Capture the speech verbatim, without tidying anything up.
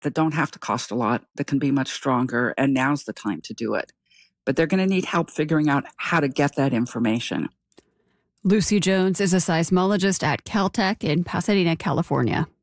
that don't have to cost a lot, that can be much stronger, and now's the time to do it. But they're going to need help figuring out how to get that information. Lucy Jones is a seismologist at Caltech in Pasadena, California.